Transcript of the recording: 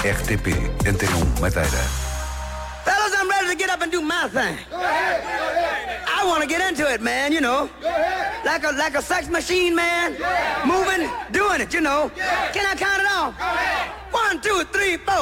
RTP Antena 1 Madeira. Fellas, I'm ready to get up and do my thing. Go ahead. I want to get into it, man, you know. Go ahead. Like a sex machine, man. Yeah. Moving, doing it, you know. Yeah. Can I count it off? Go ahead. 1, 2, 3, 4.